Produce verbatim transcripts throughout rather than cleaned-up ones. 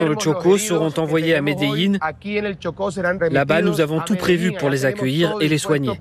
Le Chocó seront envoyés à Medellín. Là-bas, nous avons tout prévu pour les accueillir et les soigner.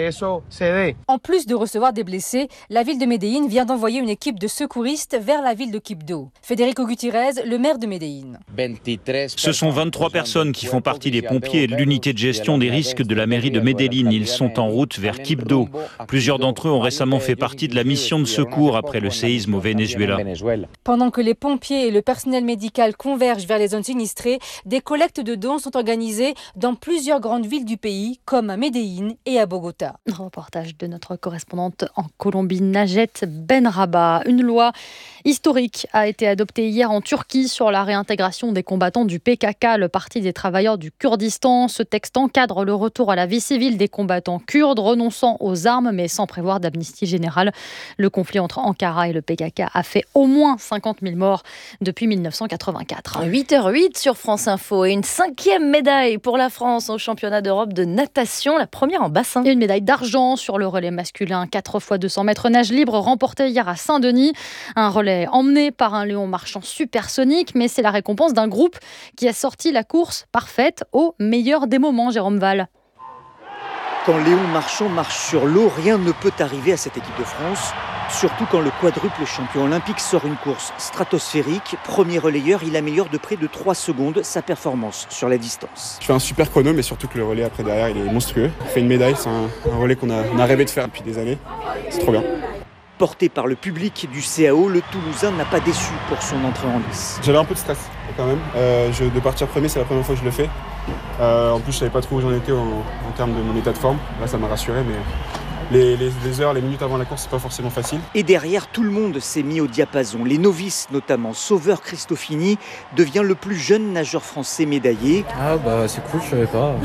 En plus de recevoir des blessés, la ville de Medellín vient d'envoyer une équipe de secouristes vers la ville de Quibdó. Federico Gutiérrez, le maire de Medellín. Ce sont vingt-trois personnes qui font partie des pompiers et de l'unité de gestion des risques de la mairie de Medellín. Ils sont en route vers Quibdó. Plusieurs d'entre eux ont récemment fait partie de la mission de secours après le séisme au Venezuela. Pendant que les pompiers et le personnel médical convergent vers les zones sinistrées, des collectes de dons sont organisées dans plusieurs grandes villes du pays, comme à Medellín et à Bogota. Reportage de notre correspondante en Colombie, Najet Benraba. Une loi historique a été adoptée hier en Turquie sur la réintégration des combattants du P K K, le Parti des travailleurs du Kurdistan. Ce texte encadre le retour à la vie civile des combattants kurdes, renonçant aux armes mais sans prévoir d'amnistie générale. Le conflit entre Ankara et le P K K a fait au moins cinquante mille morts depuis mille neuf cent quatre-vingt-quatre. huit heures huit sur France Info et une cinquième médaille pour la France au championnat d'Europe de natation, la première en bassin. Et une médaille d'argent sur le relais masculin quatre fois deux cents mètres nage libre remporté hier à Saint-Denis. Un relais emmené par un Léon Marchand supersonique, mais c'est la récompense d'un groupe qui a sorti la course parfaite au meilleur des moments, Jérôme Val. Quand Léon Marchand marche sur l'eau, rien ne peut arriver à cette équipe de France. Surtout quand le quadruple champion olympique sort une course stratosphérique. Premier relayeur, il améliore de près de trois secondes sa performance sur la distance. Je fais un super chrono, mais surtout que le relais après derrière, il est monstrueux. On fait une médaille, c'est un, un relais qu'on a, on a rêvé de faire depuis des années. C'est trop bien. Porté par le public du C A O, le Toulousain n'a pas déçu pour son entrée en lice. J'avais un peu de stress quand même. Euh, je, de partir premier, c'est la première fois que je le fais. Euh, en plus, je savais pas trop où j'en étais en, en termes de mon état de forme. Là, ça m'a rassuré, mais les, les, les heures, les minutes avant la course, c'est pas forcément facile. Et derrière, tout le monde s'est mis au diapason. Les novices, notamment Sauveur Cristofini, devient le plus jeune nageur français médaillé. Ah bah c'est cool, je savais pas.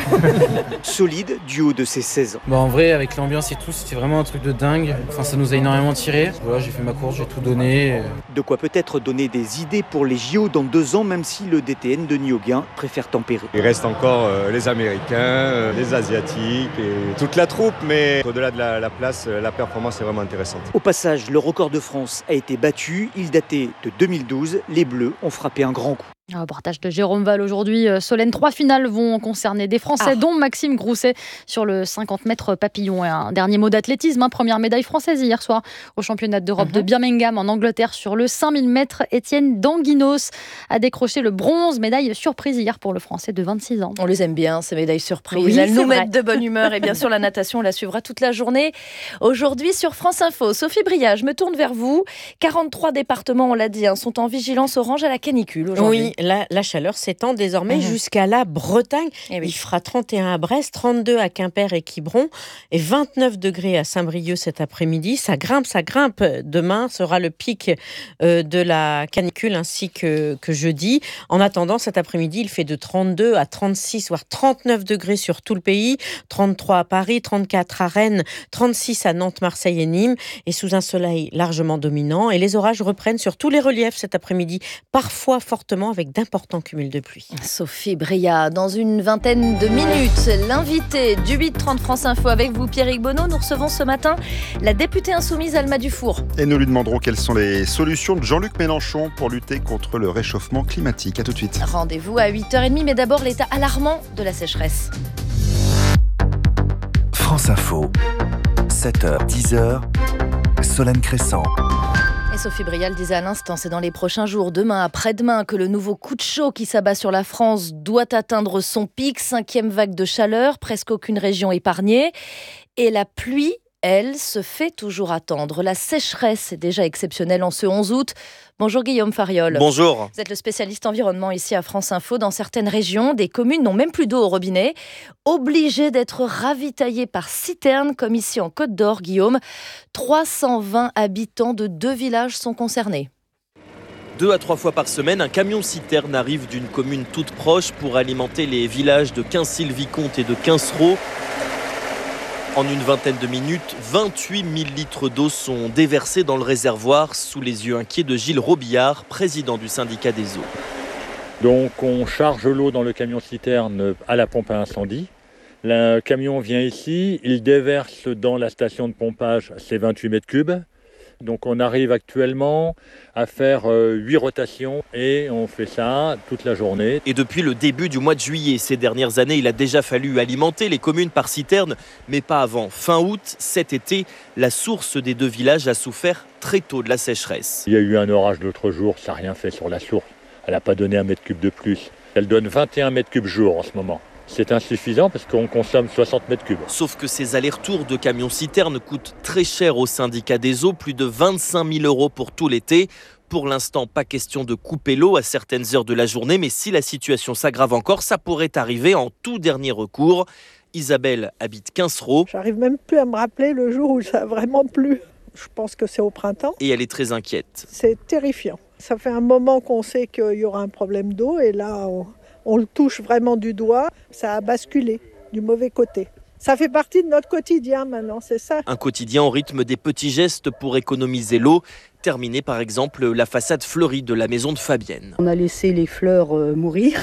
Solide du haut de ses seize ans. Bah en vrai, avec l'ambiance et tout, c'était vraiment un truc de dingue. Enfin, ça nous a énormément tiré. Voilà, j'ai fait ma course, j'ai tout donné. De quoi peut-être donner des idées pour les J O dans deux ans, même si le D T N Denis Auguin préfère tempérer. Il reste encore euh, les Américains, euh, les Asiatiques et toute la troupe, mais au-delà de la, la place, la performance est vraiment intéressante. Au passage, le record de France a été battu. Il datait de deux mille douze. Les Bleus ont frappé un grand coup. Un reportage de Jérôme Val aujourd'hui. Solène, trois finales vont concerner des Français, ah. dont Maxime Grousset sur le cinquante mètres papillon. Et un dernier mot d'athlétisme, hein, première médaille française hier soir au championnat d'Europe mm-hmm. de Birmingham en Angleterre sur le cinq mille mètres. Étienne Danguinos a décroché le bronze, médaille surprise hier pour le Français de vingt-six ans. On les aime bien, ces médailles surprises. Oui, elles nous vrai. mettent de bonne humeur. Et bien sûr, la natation, on la suivra toute la journée. Aujourd'hui sur France Info, Sophie Bria, je me tourne vers vous. quarante-trois départements, on l'a dit, hein, sont en vigilance orange à la canicule aujourd'hui. Oui, la, la chaleur s'étend désormais mmh. jusqu'à la Bretagne. Eh oui. Il fera trente et un à Brest, trente-deux à Quimper et Quiberon et vingt-neuf degrés à Saint-Brieuc cet après-midi. Ça grimpe, ça grimpe. Demain sera le pic euh, de la canicule ainsi que, que jeudi. En attendant, cet après-midi, il fait de trente-deux à trente-six, voire trente-neuf degrés sur tout le pays. trente-trois à Paris, trente-quatre à Rennes, trente-six à Nantes, Marseille et Nîmes. Et sous un soleil largement dominant. Et les orages reprennent sur tous les reliefs cet après-midi, parfois fortement avec d'importants en cumul de pluie. Sophie Bria, dans une vingtaine de minutes, l'invité du huit trente France Info avec vous, Pierrick Bonneau. Nous recevons ce matin la députée insoumise Alma Dufour. Et nous lui demanderons quelles sont les solutions de Jean-Luc Mélenchon pour lutter contre le réchauffement climatique. À tout de suite. Rendez-vous à huit heures trente, mais d'abord l'état alarmant de la sécheresse. France Info, sept heures dix, Solène Crescent. Et Sophie Bria le disait à l'instant, c'est dans les prochains jours, demain, après-demain, que le nouveau coup de chaud qui s'abat sur la France doit atteindre son pic. Cinquième vague de chaleur, presque aucune région épargnée. Et la pluie, elle, se fait toujours attendre. La sécheresse est déjà exceptionnelle en ce onze août. Bonjour Guillaume Fariol. Bonjour. Vous êtes le spécialiste environnement ici à France Info. Dans certaines régions, des communes n'ont même plus d'eau au robinet, obligées d'être ravitaillées par citernes, comme ici en Côte d'Or, Guillaume. trois cent vingt habitants de deux villages sont concernés. Deux à trois fois par semaine, un camion-citerne arrive d'une commune toute proche pour alimenter les villages de Quincy-le-Vicomte et de Quincereau. En une vingtaine de minutes, vingt-huit mille litres d'eau sont déversés dans le réservoir sous les yeux inquiets de Gilles Robillard, président du syndicat des eaux. Donc on charge l'eau dans le camion-citerne à la pompe à incendie. Le camion vient ici, il déverse dans la station de pompage ses vingt-huit mètres cubes. Donc on arrive actuellement à faire huit rotations et on fait ça toute la journée. Et depuis le début du mois de juillet, ces dernières années, il a déjà fallu alimenter les communes par citerne, mais pas avant fin août. Cet été, la source des deux villages a souffert très tôt de la sécheresse. Il y a eu un orage l'autre jour, ça n'a rien fait sur la source. Elle n'a pas donné un mètre cube de plus. Elle donne vingt et un mètres cubes jour en ce moment. C'est insuffisant parce qu'on consomme soixante mètres cubes. Sauf que ces allers-retours de camions-citernes coûtent très cher au syndicat des eaux, plus de vingt-cinq mille euros pour tout l'été. Pour l'instant, pas question de couper l'eau à certaines heures de la journée, mais si la situation s'aggrave encore, ça pourrait arriver en tout dernier recours. Isabelle habite Quincereau. J'arrive même plus à me rappeler le jour où ça a vraiment plu. Je pense que c'est au printemps. Et elle est très inquiète. C'est terrifiant. Ça fait un moment qu'on sait qu'il y aura un problème d'eau et là... On... On le touche vraiment du doigt, ça a basculé du mauvais côté. Ça fait partie de notre quotidien maintenant, c'est ça. Un quotidien au rythme des petits gestes pour économiser l'eau. Terminé par exemple la façade fleurie de la maison de Fabienne. On a laissé les fleurs euh, mourir,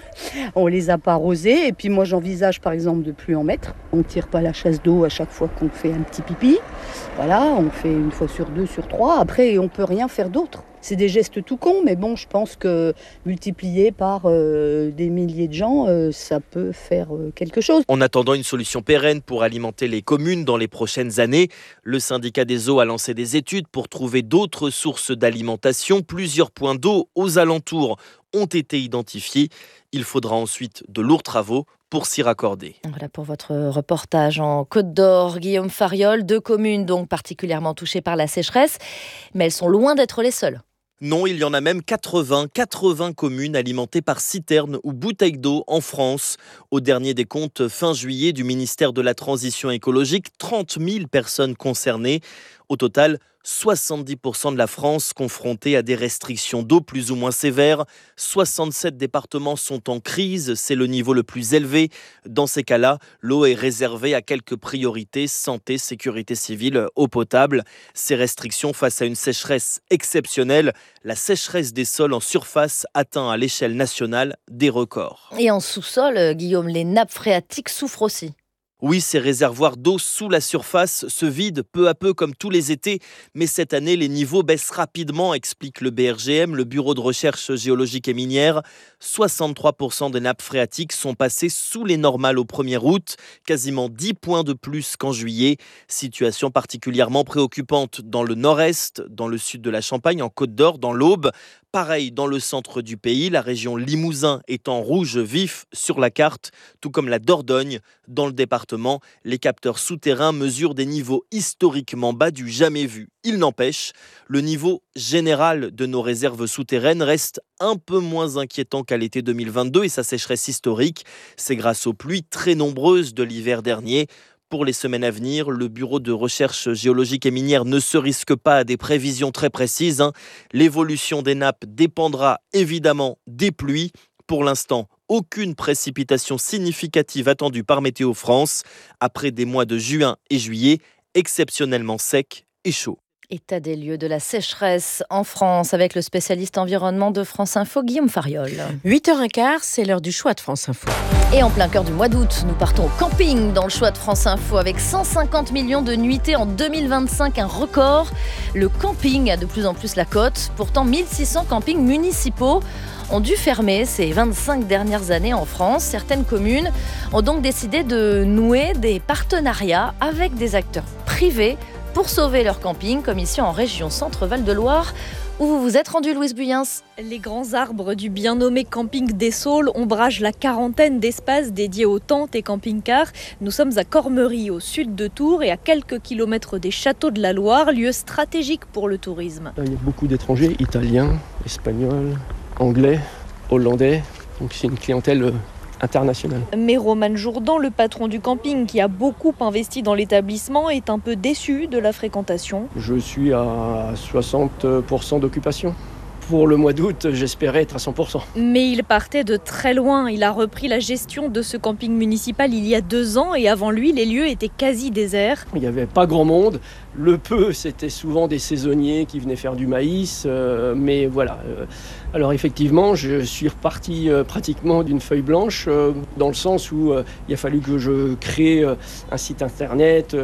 on les a pas arrosées et puis moi j'envisage par exemple de plus en mettre. On ne tire pas la chasse d'eau à chaque fois qu'on fait un petit pipi. Voilà, on fait une fois sur deux, sur trois. Après on peut rien faire d'autre. C'est des gestes tout cons, mais bon, je pense que multiplié par euh, des milliers de gens, euh, ça peut faire euh, quelque chose. En attendant une solution pérenne pour alimenter les communes dans les prochaines années, le syndicat des eaux a lancé des études pour trouver d'autres sources d'alimentation. Plusieurs points d'eau aux alentours ont été identifiés. Il faudra ensuite de lourds travaux pour s'y raccorder. Voilà pour votre reportage en Côte d'Or. Guillaume Fariol, deux communes donc particulièrement touchées par la sécheresse, mais elles sont loin d'être les seules. Non, il y en a même quatre-vingts, quatre-vingts communes alimentées par citernes ou bouteilles d'eau en France. Au dernier décompte fin juillet du ministère de la Transition écologique, trente mille personnes concernées. Au total, soixante-dix pour cent de la France confrontée à des restrictions d'eau plus ou moins sévères. soixante-sept départements sont en crise, c'est le niveau le plus élevé. Dans ces cas-là, l'eau est réservée à quelques priorités, santé, sécurité civile, eau potable. Ces restrictions face à une sécheresse exceptionnelle, la sécheresse des sols en surface atteint à l'échelle nationale des records. Et en sous-sol, Guillaume, les nappes phréatiques souffrent aussi. Oui, ces réservoirs d'eau sous la surface se vident peu à peu comme tous les étés, mais cette année, les niveaux baissent rapidement, explique le B R G M, le Bureau de recherche géologique et minière. soixante-trois pour cent des nappes phréatiques sont passées sous les normales au premier août, quasiment dix points de plus qu'en juillet. Situation particulièrement préoccupante dans le nord-est, dans le sud de la Champagne, en Côte d'Or, dans l'Aube. Pareil dans le centre du pays, la région Limousin est en rouge vif sur la carte, tout comme la Dordogne. Dans le département, les capteurs souterrains mesurent des niveaux historiquement bas du jamais vu. Il n'empêche, le niveau général de nos réserves souterraines reste un peu moins inquiétant qu'à l'été deux mille vingt-deux et sa sécheresse historique. C'est grâce aux pluies très nombreuses de l'hiver dernier. Pour les semaines à venir, le Bureau de recherche géologique et minière ne se risque pas à des prévisions très précises. Hein. L'évolution des nappes dépendra évidemment des pluies. Pour l'instant, aucune précipitation significative attendue par Météo France, après des mois de juin et juillet exceptionnellement secs et chauds. État des lieux de la sécheresse en France avec le spécialiste environnement de France Info, Guillaume Fariol. huit heures quinze, c'est l'heure du choix de France Info. Et en plein cœur du mois d'août, nous partons au camping dans le choix de France Info avec cent cinquante millions de nuitées en deux mille vingt-cinq, un record. Le camping a de plus en plus la cote. Pourtant, mille six cents campings municipaux ont dû fermer ces vingt-cinq dernières années en France. Certaines communes ont donc décidé de nouer des partenariats avec des acteurs privés pour sauver leur camping, comme ici en région Centre-Val de Loire, où vous vous êtes rendu, Louise Buyens. Les grands arbres du bien nommé camping des Saules ombragent la quarantaine d'espaces dédiés aux tentes et camping-cars. Nous sommes à Cormery, au sud de Tours, et à quelques kilomètres des châteaux de la Loire, lieu stratégique pour le tourisme. Il y a beaucoup d'étrangers, italiens, espagnols, anglais, hollandais, donc c'est une clientèle international. Mais Roman Jourdan, le patron du camping qui a beaucoup investi dans l'établissement, est un peu déçu de la fréquentation. Je suis à soixante pour cent d'occupation. Pour le mois d'août, j'espérais être à cent pour cent. Mais il partait de très loin. Il a repris la gestion de ce camping municipal il y a deux ans et avant lui, les lieux étaient quasi déserts. Il n'y avait pas grand monde. Le peu, c'était souvent des saisonniers qui venaient faire du maïs. Euh, mais voilà. Alors effectivement, je suis reparti euh, pratiquement d'une feuille blanche, euh, dans le sens où euh, il a fallu que je crée euh, un site internet, euh,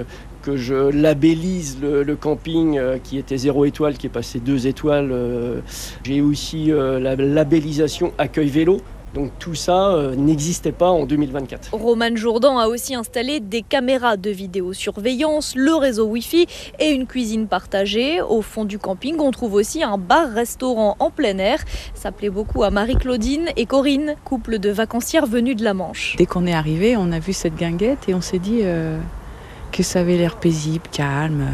que je labellise le, le camping euh, qui était zéro étoile, qui est passé deux étoiles. Euh, j'ai aussi euh, la labellisation accueil vélo. Donc tout ça euh, n'existait pas en deux mille vingt-quatre. Roman Jourdan a aussi installé des caméras de vidéosurveillance, le réseau Wi-Fi et une cuisine partagée. Au fond du camping, on trouve aussi un bar-restaurant en plein air. Ça plaît beaucoup à Marie-Claudine et Corinne, couple de vacancières venus de la Manche. Dès qu'on est arrivé, on a vu cette guinguette et on s'est dit euh, que ça avait l'air paisible, calme.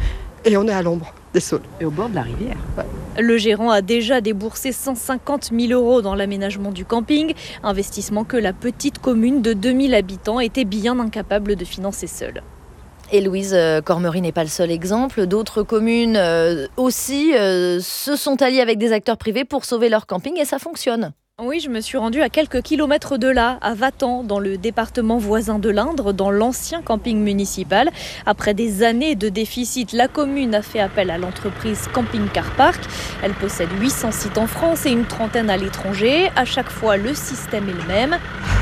Et on est à l'ombre des saules. Et au bord de la rivière. Ouais. Le gérant a déjà déboursé cent cinquante mille euros dans l'aménagement du camping, investissement que la petite commune de deux mille habitants était bien incapable de financer seule. Et Louise, Cormery n'est pas le seul exemple. D'autres communes euh, aussi euh, se sont alliées avec des acteurs privés pour sauver leur camping et ça fonctionne. Oui, je me suis rendue à quelques kilomètres de là, à Vatan, dans le département voisin de l'Indre, dans l'ancien camping municipal. Après des années de déficit, la commune a fait appel à l'entreprise Camping Car Park. Elle possède huit cents sites en France et une trentaine à l'étranger. À chaque fois, le système est le même.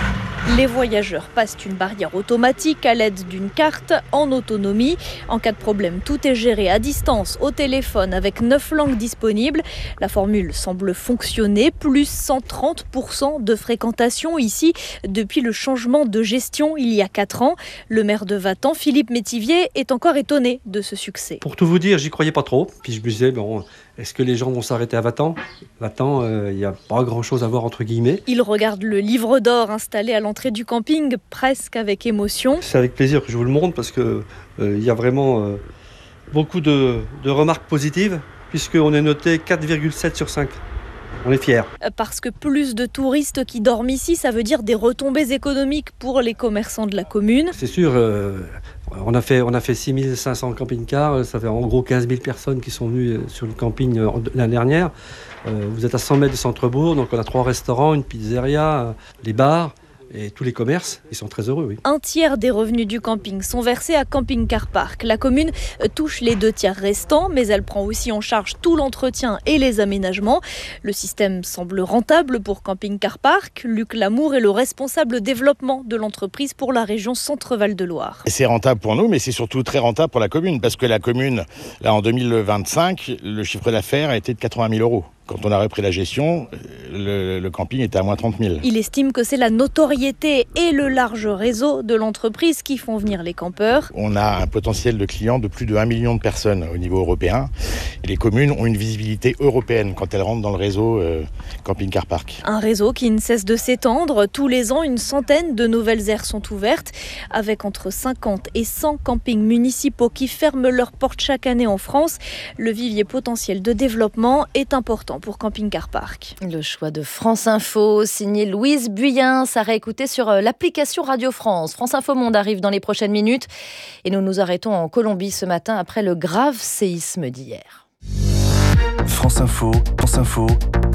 Les voyageurs passent une barrière automatique à l'aide d'une carte en autonomie. En cas de problème, tout est géré à distance, au téléphone, avec neuf langues disponibles. La formule semble fonctionner, plus cent trente pour cent de fréquentation ici depuis le changement de gestion il y a quatre ans. Le maire de Vatan, Philippe Métivier, est encore étonné de ce succès. Pour tout vous dire, j'y croyais pas trop. Puis je me disais, bon, est-ce que les gens vont s'arrêter à Vatan ? Vatan, il euh, n'y a pas grand-chose à voir entre guillemets. Il regarde le livre d'or installé à l'entrée du camping, presque avec émotion. C'est avec plaisir que je vous le montre parce qu'il euh, y a vraiment euh, beaucoup de, de remarques positives puisqu'on est noté quatre virgule sept sur cinq. On est fiers. Parce que plus de touristes qui dorment ici, ça veut dire des retombées économiques pour les commerçants de la commune. C'est sûr, euh, on a fait, on a fait six mille cinq cents camping-cars, ça fait en gros quinze mille personnes qui sont venues sur le camping l'année dernière. Euh, vous êtes à cent mètres de centre-bourg, donc on a trois restaurants, une pizzeria, les bars. Et tous les commerces, ils sont très heureux, oui. Un tiers des revenus du camping sont versés à Camping Car Park. La commune touche les deux tiers restants, mais elle prend aussi en charge tout l'entretien et les aménagements. Le système semble rentable pour Camping Car Park. Luc Lamour est le responsable développement de l'entreprise pour la région Centre-Val de Loire. C'est rentable pour nous, mais c'est surtout très rentable pour la commune, parce que la commune, là en deux mille vingt-cinq, le chiffre d'affaires a été de quatre-vingt mille euros. Quand on a repris la gestion, le, le camping était à moins trente mille. Il estime que c'est la notoriété et le large réseau de l'entreprise qui font venir les campeurs. On a un potentiel de clients de plus de un million de personnes au niveau européen. Et les communes ont une visibilité européenne quand elles rentrent dans le réseau euh, Camping Car Park. Un réseau qui ne cesse de s'étendre. Tous les ans, une centaine de nouvelles aires sont ouvertes, avec entre cinquante et cent campings municipaux qui ferment leurs portes chaque année en France. Le vivier potentiel de développement est important pour Camping Car Park. Le choix de France Info, signé Louise Buyen, ça réécouté sur l'application Radio France. France Info Monde arrive dans les prochaines minutes et nous nous arrêtons en Colombie ce matin après le grave séisme d'hier. France Info, France Info,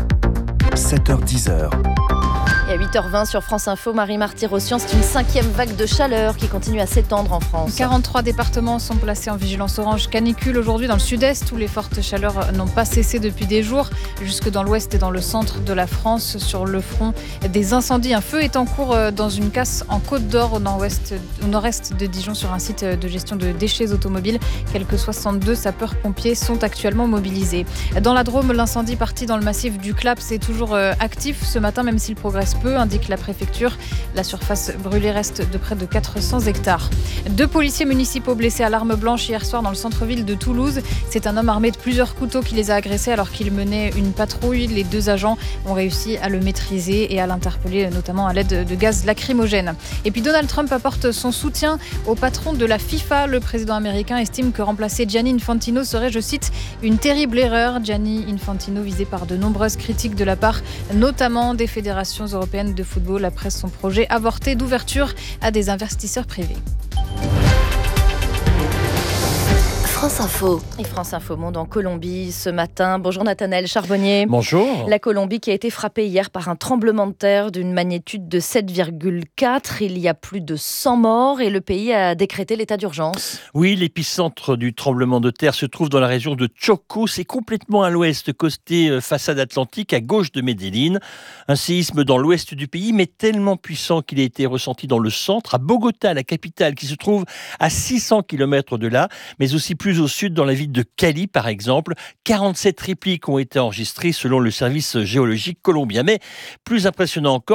sept heures dix. Et à huit heures vingt sur France Info, Marie Marty-Rossian, c'est une cinquième vague de chaleur qui continue à s'étendre en France. quarante-trois départements sont placés en vigilance orange canicule aujourd'hui dans le sud-est où les fortes chaleurs n'ont pas cessé depuis des jours. Jusque dans l'ouest et dans le centre de la France, sur le front des incendies. Un feu est en cours dans une casse en Côte d'Or au nord-ouest, au nord-est de Dijon sur un site de gestion de déchets automobiles. Quelques soixante-deux sapeurs-pompiers sont actuellement mobilisés. Dans la Drôme, l'incendie parti dans le massif du Claps est toujours actif ce matin, même s'il progresse peu, indique la préfecture. La surface brûlée reste de près de quatre cents hectares. Deux policiers municipaux blessés à l'arme blanche hier soir dans le centre-ville de Toulouse. C'est un homme armé de plusieurs couteaux qui les a agressés alors qu'il menait une patrouille. Les deux agents ont réussi à le maîtriser et à l'interpeller, notamment à l'aide de gaz lacrymogène. Et puis Donald Trump apporte son soutien au patron de la FIFA. Le président américain estime que remplacer Gianni Infantino serait, je cite, une terrible erreur. Gianni Infantino visé par de nombreuses critiques de la part notamment des fédérations européennes de football après son projet avorté d'ouverture à des investisseurs privés. France Info. Et France Info Monde en Colombie ce matin. Bonjour Nathanaël Charbonnier. Bonjour. La Colombie qui a été frappée hier par un tremblement de terre d'une magnitude de sept virgule quatre. Il y a plus de cent morts et le pays a décrété l'état d'urgence. Oui, l'épicentre du tremblement de terre se trouve dans la région de Chocó. C'est complètement à l'ouest, côté façade atlantique, à gauche de Medellín. Un séisme dans l'ouest du pays, mais tellement puissant qu'il a été ressenti dans le centre, à Bogota, la capitale, qui se trouve à six cents kilomètres de là, mais aussi plus au sud, dans la ville de Cali, par exemple. quarante-sept répliques ont été enregistrées selon le service géologique colombien. Mais plus impressionnant encore,